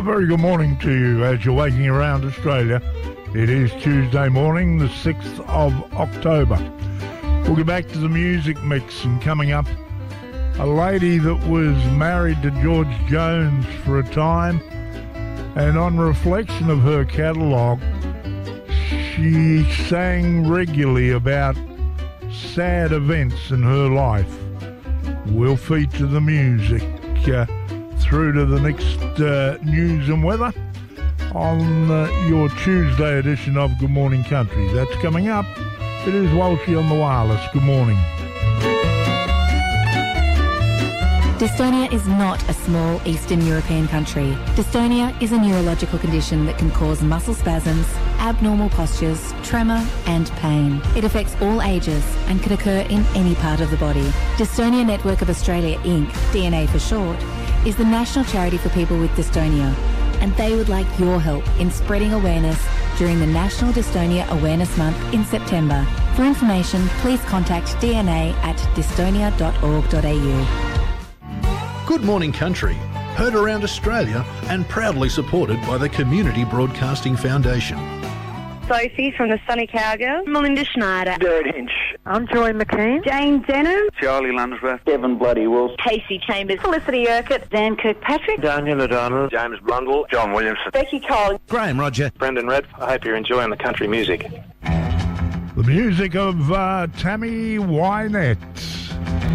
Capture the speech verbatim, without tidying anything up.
very good morning to you as you're waking around Australia. It is Tuesday morning, the sixth of October. We'll get back to the music mix, and coming up, a lady that was married to George Jones for a time, and on reflection of her catalogue, she sang regularly about sad events in her life. We'll feature the music uh, through to the next uh, news and weather on uh, your Tuesday edition of Good Morning Country. That's coming up. It is Walshy on the wireless. Good morning. Dystonia is not a small Eastern European country. Dystonia is a neurological condition that can cause muscle spasms, abnormal postures, tremor and pain. It affects all ages and can occur in any part of the body. Dystonia Network of Australia Incorporated, D N A for short, is the national charity for people with dystonia, and they would like your help in spreading awareness during the National Dystonia Awareness Month in September. For information, please contact D N A at dystonia dot org dot a u. Good Morning Country, heard around Australia and proudly supported by the Community Broadcasting Foundation. Sophie from the Sunny Cowgirls. Melinda Schneider. Jared Hinch. I'm Joy McKean. Jane Denham. Charlie Lunsworth. Devon Bloody Wolf. Casey Chambers. Felicity Urquhart. Dan Kirkpatrick. Daniel O'Donnell. James Blundell. John Williamson. Becky Cole. Graham Roger. Brendan Red. I hope you're enjoying the country music. The music of uh, Tammy Wynette.